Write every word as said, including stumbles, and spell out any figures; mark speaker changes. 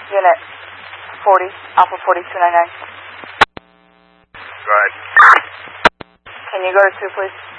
Speaker 1: Unit forty, Alpha forty-two ninety-nine.
Speaker 2: Go ahead.
Speaker 1: Can you go to two, please?